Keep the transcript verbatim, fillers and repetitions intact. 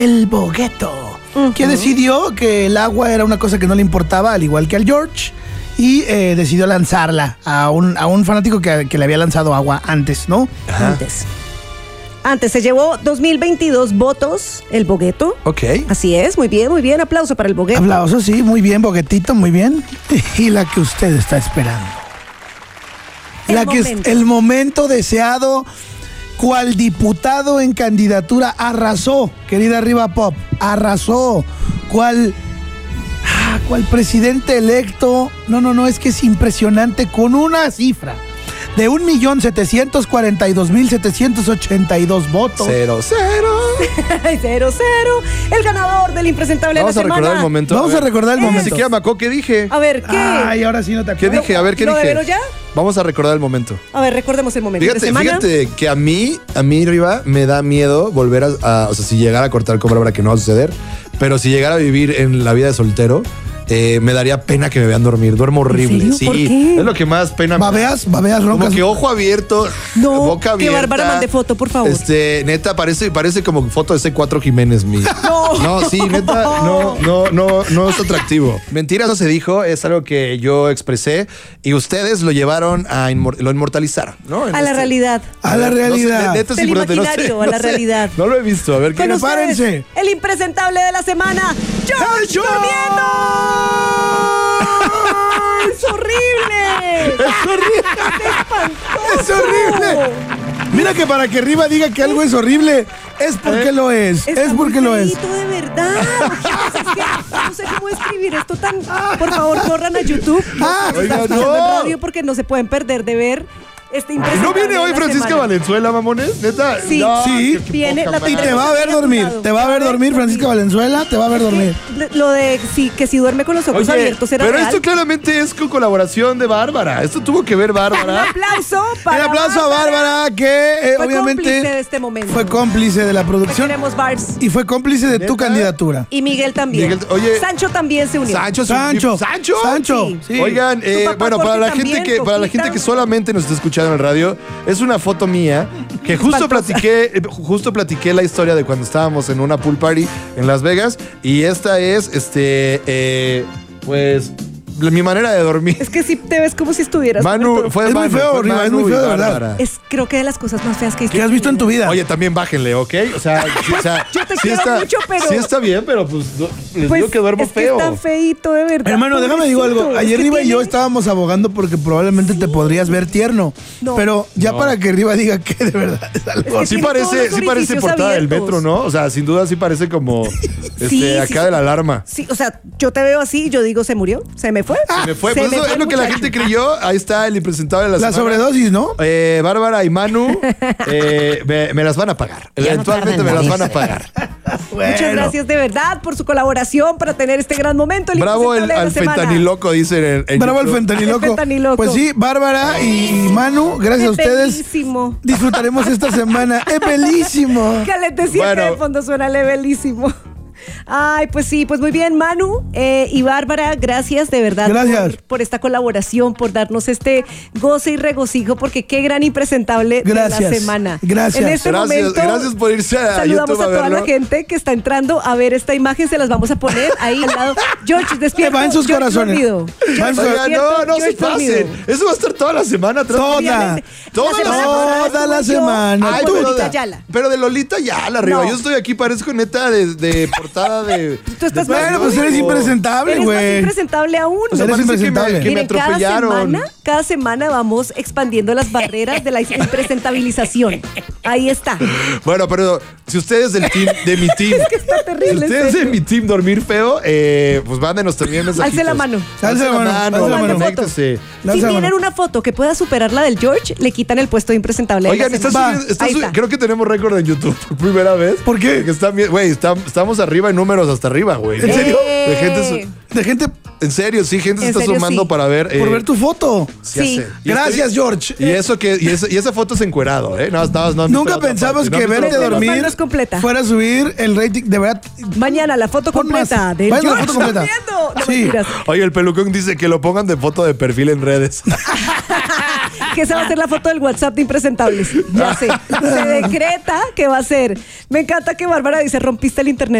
el Bogueto, uh-huh. que decidió que el agua era una cosa que no le importaba, al igual que al George, y eh, decidió lanzarla a un, a un fanático que, que le había lanzado agua antes, ¿no? Ajá. Antes. Antes se llevó dos mil veintidós votos el Bogueto. Ok. Así es, muy bien, muy bien. Aplauso para el Bogueto. Aplauso, sí, muy bien, Boguetito, muy bien. Y la que usted está esperando. El la momento. que es el momento deseado, cual diputado en candidatura arrasó, querida Arriba Pop, arrasó. Cual, ah, cual presidente electo, no, no, no, es que es impresionante, con una cifra de un millón setecientos cuarenta y dos mil setecientos ochenta y dos votos. Cero, cero. Cero, cero. El ganador del impresentable de la Vamos a semana. recordar el momento. Vamos a, a recordar el Ni momento. siquiera me acuerdo qué dije. A ver, ¿qué? Ay, ahora sí no te ¿Qué acuerdas. dije? A ver, ¿qué ¿Lo de dije? Vero ya? Vamos a recordar el momento. A ver, recordemos el momento. Fíjate, de semana. fíjate que a mí, a mí, Riva, me da miedo volver a, a- o sea, si llegara a cortar con Bárbara, que no va a suceder, pero si llegara a vivir en la vida de soltero, eh, me daría pena que me vean dormir. Duermo horrible. serio? Sí, ¿Por qué? es lo que más pena me da. Babeas, babeas, Como roncas. que ojo abierto, No, boca que abierta. Bárbara mande foto, por favor. Este, neta, parece, parece como foto de C cuatro Jiménez mío. No. No, sí, neta, no, no, no, no es atractivo. Mentira, eso se dijo, es algo que yo expresé y ustedes lo llevaron a inmor- lo inmortalizaron, ¿no? En A la este- realidad. A la No sé, realidad. neta es Del importante, no sé, imaginario a no la sé. realidad. No lo he visto, a ver qué Con nos ustedes, Prepárense. el impresentable de la semana, George ¡George! Durmiendo. ¡Es horrible! Es horrible. ¡Es espantoso! ¡Es horrible! Mira que para que Riva diga que algo es horrible, es porque ¿Eh? lo es. Está Es porque muy lo es. feíto, de verdad. Ojitos, es que no sé cómo escribir esto tan. Por favor, corran a YouTube. Ah, Están oiga, escuchando no. en radio porque no se pueden perder de ver este impresentable. ¿No viene de hoy la Francisca semana. Valenzuela, mamones? Neta. Sí. No, Sí. qué- qué Viene poca la Y madre. te va a ver dormir. Te va a ver dormir, Francisca Valenzuela. Te va a ver dormir. Lo de sí, que si duerme con los ojos Oye, abiertos era pero real. esto claramente es con colaboración de Bárbara. Esto tuvo que ver Un Bárbara. aplauso para El aplauso a Bárbara, que eh, Fue obviamente cómplice de este momento. fue cómplice de la Te producción queremos, Bars. y fue cómplice de tu ¿Neta? candidatura. Y Miguel también. Miguel, oye. Sancho también se unió. Sancho, su- Sancho. Sancho. Sancho. Sí. Sí. Oigan, eh, papá bueno, para Jorge la también, gente que para la Coquita. gente que solamente nos está escuchando en el radio, es una foto mía que justo Espantosa. platiqué, eh, justo platiqué la historia de cuando estábamos en una pool party en Las Vegas y esta es, este, eh, pues la- mi manera de dormir. Es que si te ves como si estuvieras. Manu, muerto. fue Es muy Manu, feo, fue Riva, es Manu muy y feo, de verdad. Bárbara. Es creo que de las cosas más feas que ¿Qué has visto en tu vida? Oye, también bájenle, ¿ok? O sea, sí, o sea, Yo te sí quiero está, mucho, pero- sí está bien, pero pues do- les Pues, digo que duermo es que feo. está feíto, de verdad. Hermano, déjame digo algo. Pobrecito. Ayer Es que Riva y yo tiene- estábamos abogando porque probablemente te podrías ver tierno. No. Pero ya No. para que Riva diga que de verdad es algo que así. Sí tiene todos parece, los sí parece orificios portada del abiertos. metro, ¿no? O sea, sin duda sí parece como este, Sí, acá sí, de la alarma. Sí, o sea, yo te veo así y yo digo, ¿se murió? ¿Se me fue? Se me fue. Se Pues me eso fue es lo el que la muchacho. gente creyó. Ahí está el impresentable de la, La semana. sobredosis, ¿no? Eh, Bárbara y Manu eh, me, me las van a pagar. Ya no Eventualmente tardan me en las van a morirse. pagar. Muchas Bueno. gracias de verdad por su colaboración para tener este gran momento. El Bravo el, impresentable de la al semana. fentaniloco, dicen en, en Bravo el YouTube. fentaniloco. El fentaniloco. Pues sí, Bárbara y, y Manu, gracias a Es ustedes. bellísimo. Disfrutaremos esta semana. Es bellísimo. Que les decía Bueno. que de fondo suena levelísimo. Ay, pues sí, pues muy bien, Manu eh, y Bárbara, gracias de verdad Gracias. Por, por esta colaboración, por darnos este goce y regocijo, porque qué gran impresentable de Gracias. la semana. Gracias. En este Gracias, momento, gracias por irse a saludamos YouTube a a toda verlo. la gente que está entrando a ver esta imagen, se las vamos a poner ahí al lado. George, despierta. Va en sus George corazones. dormido. Va en sus- George Oigan, no, despierto, no se George pasen. dormido. Eso va a estar toda la semana. atrás. Toda. Obviamente. Toda la semana semana. pasada Toda la estuve yo semana. con Ay, Tú. pero, Lolita de, Ayala. pero de Lolita Yala arriba. No. Yo estoy aquí, parezco neta de, de portada de. Tú estás de más- Bueno, pues eres periódico. impresentable, Eres más güey. impresentable aún. O sea, Eres parece que me, impresentable. que me Miren, cada atropellaron. semana, cada semana vamos expandiendo las barreras de la impresentabilización. Ahí está. Bueno, pero si ustedes del team, de mi team, que está terrible si ustedes esto. de mi team dormir feo, eh, pues mándenos también mensajitos. Alce la mano. Alce la mano, alce la mano. conéctese. Lanza Si la tienen mano. una foto que pueda superar la del George, le quitan el puesto de impresentable. de la Oigan, está semana. subiendo- está Ahí subi- está. creo que tenemos récord en YouTube por primera vez. ¿Por qué? Porque están bien, güey, están- estamos arriba en números hasta arriba, güey. ¿En serio? De gente, su- De gente en serio, sí, gente se En está serio, sumando sí. para ver. por eh, ver tu foto. sí, Sí. hace. Y Gracias, estoy- George. Y eso que, y, esa, y esa foto es encuerado, ¿eh? No, no, no han visto Nunca la otra pensamos parte, no que han visto verte la otra Nos dormir mandas completa. fuera a subir el rating. De verdad. Mañana la foto Pon más. completa del Vayan a la George foto completa. durmiendo. No, Sí. mentiras. parte. Oye, el pelucón dice que lo pongan de foto de perfil en redes. que esa va a ser la foto del WhatsApp de impresentables. Ya sé. Se decreta que va a ser. Me encanta que Bárbara dice, rompiste el internet.